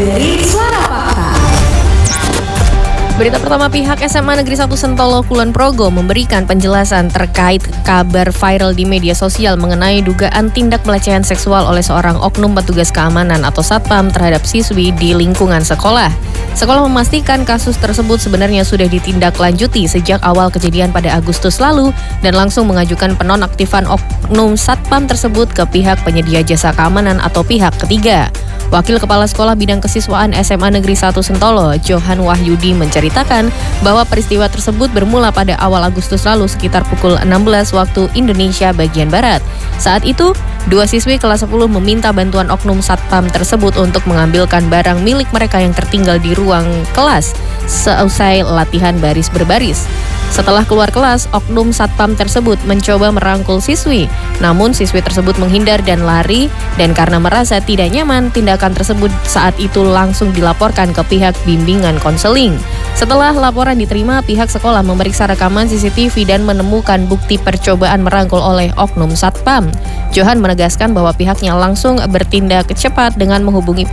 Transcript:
dari Suara Fakta. Berita pertama, pihak SMA Negeri 1 Sentolo Kulon Progo memberikan penjelasan terkait kabar viral di media sosial mengenai dugaan tindak pelecehan seksual oleh seorang oknum petugas keamanan atau satpam terhadap siswi di lingkungan sekolah. Sekolah memastikan kasus tersebut sebenarnya sudah ditindaklanjuti sejak awal kejadian pada Agustus lalu dan langsung mengajukan penonaktifan oknum satpam tersebut ke pihak penyedia jasa keamanan atau pihak ketiga. Wakil Kepala Sekolah Bidang Kesiswaan SMA Negeri 1 Sentolo, Johan Wahyudi menceritakan bahwa peristiwa tersebut bermula pada awal Agustus lalu sekitar pukul 16 waktu Indonesia bagian Barat. Saat itu, 2 siswi kelas 10 meminta bantuan oknum satpam tersebut untuk mengambilkan barang milik mereka yang tertinggal di ruang kelas seusai latihan baris berbaris. Setelah keluar kelas, oknum satpam tersebut mencoba merangkul siswi. Namun siswi tersebut menghindar dan lari, dan karena merasa tidak nyaman, tindakan tersebut saat itu langsung dilaporkan ke pihak bimbingan konseling. Setelah laporan diterima, pihak sekolah memeriksa rekaman CCTV dan menemukan bukti percobaan merangkul oleh oknum satpam. Johan menegaskan bahwa pihaknya langsung bertindak cepat dengan menghubungi